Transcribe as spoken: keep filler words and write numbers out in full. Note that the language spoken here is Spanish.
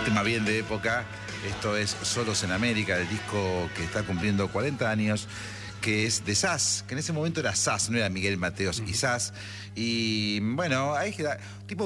Tema bien de época. Esto es Solos en América, el disco que está cumpliendo cuarenta años, que es de Sass, que en ese momento era Sass, no era Miguel Mateos y Sass. Y bueno, ahí queda tipo